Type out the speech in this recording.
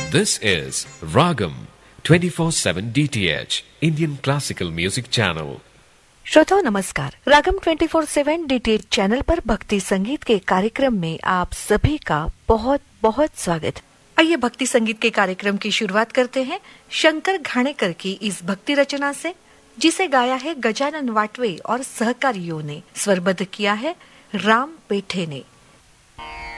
This is Ragam 24/7 DTH Indian Classical Music Channel. श्रोताओं नमस्कार। रागम 24/7 DTH channel पर भक्ति संगीत के कार्यक्रम में आप सभी का बहुत बहुत स्वागत। आइए भक्ति संगीत के कार्यक्रम की शुरुआत करते हैं शंकर घाणेकर की इस भक्ति रचना से, जिसे गाया है गजानन वाटवे और सहकारियों ने। स्वरबद्ध किया है राम पेठे ने।